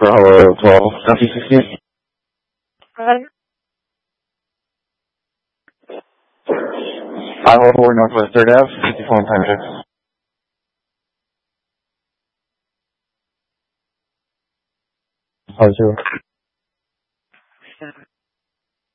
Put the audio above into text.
Bravo 12, Southeast 16. Roger. 504 Northwest 3rd Ave, 54 on time check. Zero.